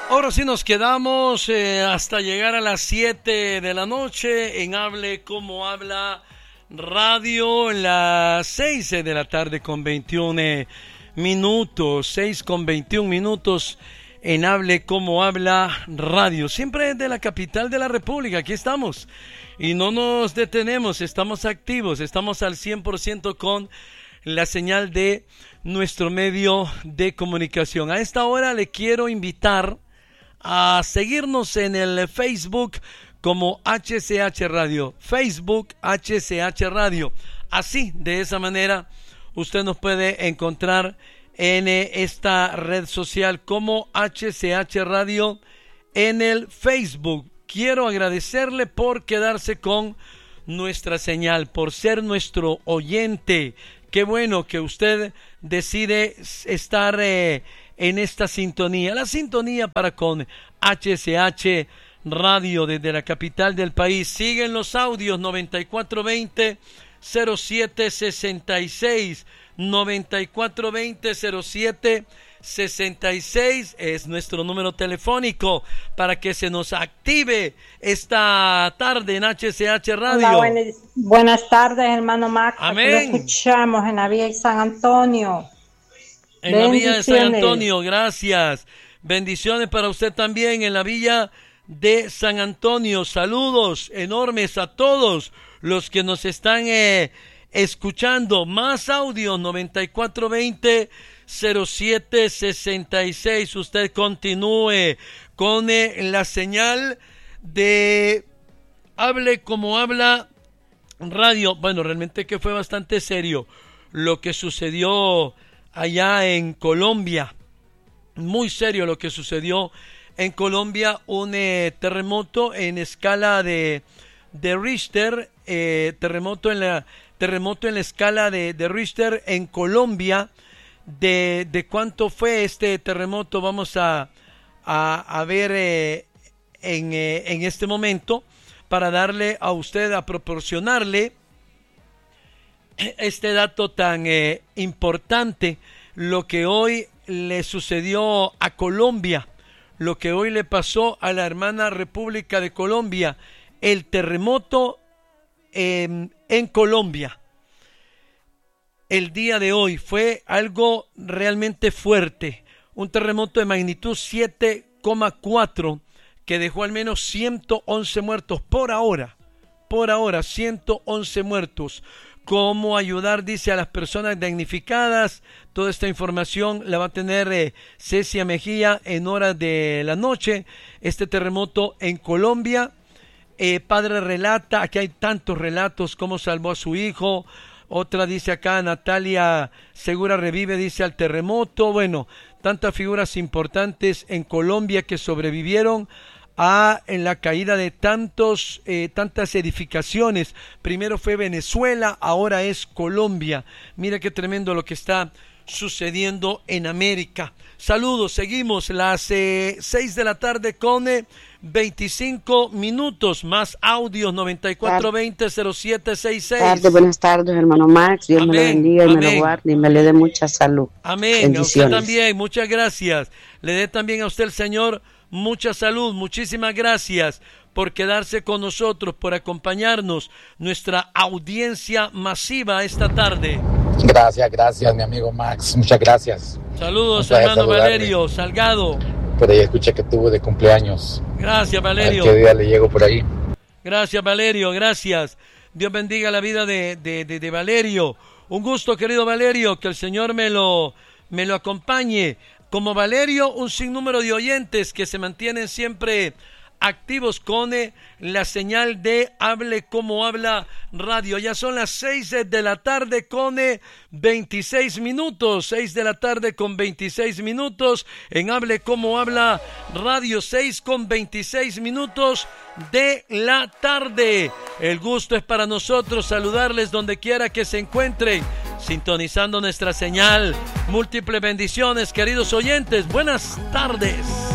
Ahora sí nos quedamos hasta llegar a las 7 de la noche en Hable Como Habla Radio, en las 6 de la tarde con 21 minutos, 6 con 21 minutos en Hable Como Habla Radio, siempre de la capital de la República. Aquí estamos y no nos detenemos, estamos activos, estamos al 100% con la señal de nuestro medio de comunicación. A esta hora le quiero invitar a seguirnos en el Facebook como HCH Radio, Facebook HCH Radio. Así, de esa manera, usted nos puede encontrar en esta red social como HCH Radio en el Facebook. Quiero agradecerle por quedarse con nuestra señal, por ser nuestro oyente. Qué bueno que usted decide estar en esta sintonía, la sintonía para con HCH Radio desde la capital del país. Siguen los audios 9420-0766, 9420-0766 es nuestro número telefónico para que se nos active esta tarde en HCH Radio. Hola, buenas tardes, hermano Max. Amén. Lo escuchamos en la Villa de San Antonio. En la Villa de San Antonio, gracias. Bendiciones para usted también en la Villa de San Antonio. Saludos enormes a todos los que nos están escuchando. Más audio 9420-0766. Usted continúe con la señal de Hable Como Habla Radio. Bueno, realmente que fue bastante serio lo que sucedió allá en Colombia, muy serio lo que sucedió en Colombia, un terremoto en escala de Richter, terremoto en la escala de Richter en Colombia. De cuánto fue este terremoto vamos a ver en este momento para darle a usted, a proporcionarle este dato tan importante, lo que hoy le sucedió a Colombia, lo que hoy le pasó a la hermana República de Colombia, el terremoto en Colombia. El día de hoy fue algo realmente fuerte, un terremoto de magnitud 7,4 que dejó al menos 111 muertos por ahora, 111 muertos. Cómo ayudar, dice, a las personas damnificadas. Toda esta información la va a tener Cecia Mejía en horas de la noche. Este terremoto en Colombia. Padre relata, aquí hay tantos relatos, cómo salvó a su hijo. Otra dice acá, Natalia Segura revive, dice, al terremoto. Bueno, tantas figuras importantes en Colombia que sobrevivieron en la caída de tantas edificaciones. Primero fue Venezuela, ahora es Colombia. Mira qué tremendo lo que está sucediendo en América. Saludos, seguimos las 6 de la tarde con 25 minutos. Más audios 9420-0766. Buenas tardes, hermano Max. Dios me lo bendiga y me lo guarde y me le dé mucha salud. Amén. A usted también, muchas gracias. Le dé también a usted el Señor mucha salud. Muchísimas gracias por quedarse con nosotros, por acompañarnos, nuestra audiencia masiva esta tarde. Gracias, mi amigo Max. Muchas gracias. Saludos, hermano Valerio Salgado. Por ahí escuché que tuvo de cumpleaños. Gracias, Valerio. ¿Qué día le llego por ahí? Gracias, Valerio, gracias. Dios bendiga la vida de Valerio. Un gusto, querido Valerio, que el Señor me lo acompañe. Como Valerio, un sinnúmero de oyentes que se mantienen siempre activos con la señal de Hable Como Habla Radio. Ya son las 6 de la tarde con 26 minutos. 6 de la tarde con 26 minutos en Hable Como Habla Radio. 6 con 26 minutos de la tarde. El gusto es para nosotros saludarles donde quiera que se encuentren, sintonizando nuestra señal. Múltiples bendiciones, queridos oyentes. Buenas tardes.